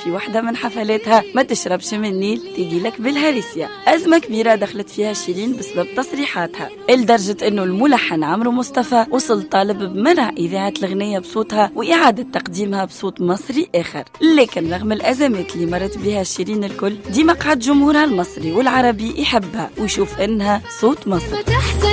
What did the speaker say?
في واحدة من حفلاتها ما تشربش من النيل تيجي لك بالهريسيا. أزمة كبيرة دخلت فيها شيرين بسبب تصريحاتها، لدرجة أنه الملحن عمرو مصطفى وصل طالب بمنع إذاعة الغنية بصوتها وإعادة تقديمها بصوت مصري آخر. لكن رغم الأزمات اللي مرت بها شيرين الكل، ديما قعد جمهورها المصري والعربي يحبها ويشوف أنها صوت مصر.